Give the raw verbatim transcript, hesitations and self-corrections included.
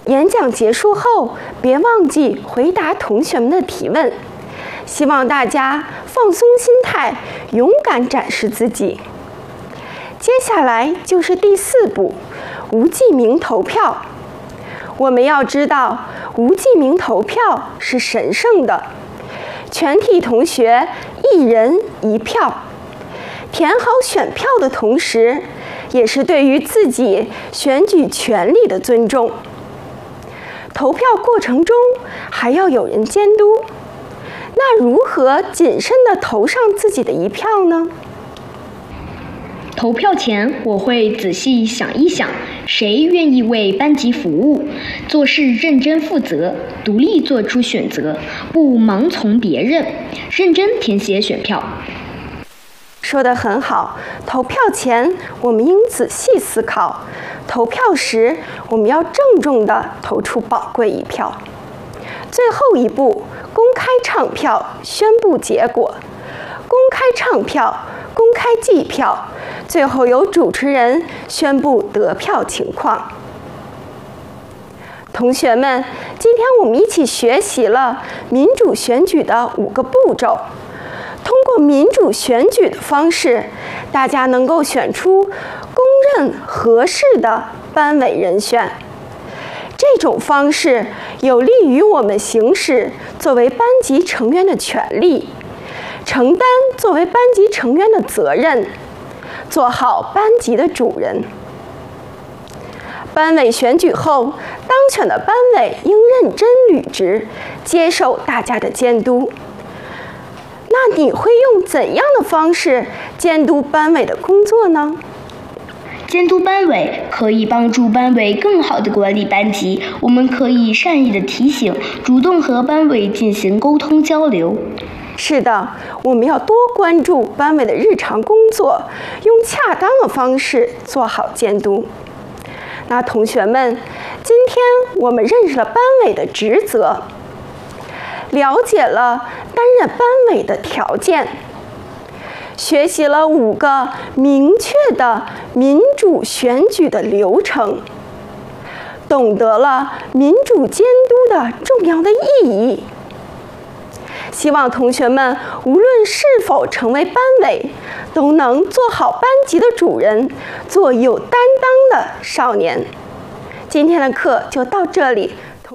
演讲结束后，别忘记回答同学们的提问。希望大家放松心态，勇敢展示自己。接下来就是第四步，无记名投票。我们要知道，无记名投票是神圣的，全体同学一人一票。填好选票的同时，也是对于自己选举权利的尊重。投票过程中还要有人监督，那如何谨慎地投上自己的一票呢？ 投票前，我会仔细想一想，谁愿意为班级服务，做事认真负责，独立做出选择，不盲从别人，认真填写选票。 说得很好，投票前我们应仔细思考，投票时我们要郑重地投出宝贵一票。最后一步，公开唱票，宣布结果。公开唱票，公开计票，最后由主持人宣布得票情况。同学们，今天我们一起学习了民主选举的五个步骤。通过民主选举的方式，大家能够选出公认合适的班委人选。这种方式有利于我们行使作为班级成员的权利，承担作为班级成员的责任，做好班级的主人。班委选举后，当选的班委应认真履职，接受大家的监督。那你会用怎样的方式监督班委的工作呢？ 监督班委可以帮助班委更好地管理班级，我们可以善意的提醒，主动和班委进行沟通交流。 是的，我们要多关注班委的日常工作，用恰当的方式做好监督。那同学们，今天我们认识了班委的职责，了解了担任班委的条件，学习了五个明确的民主选举的流程，懂得了民主监督的重要的意义。希望同学们无论是否成为班委，都能做好班级的主人，做有担当的少年。今天的课就到这里，